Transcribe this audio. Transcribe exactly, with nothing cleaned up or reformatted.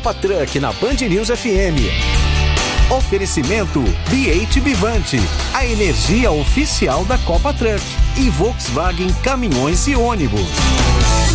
Copa Truck na Band News F M. Oferecimento B oito Vivante, a energia oficial da Copa Truck, e Volkswagen Caminhões e Ônibus.